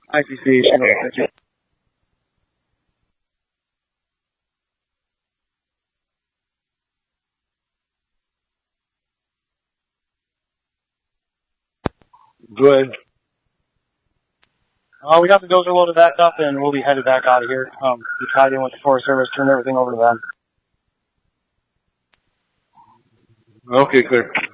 ICC, thank you. Good. We got the dozer loaded back up, and we'll be headed back out of here. We tied in with the Forest Service, turned everything over to them. Okay, good.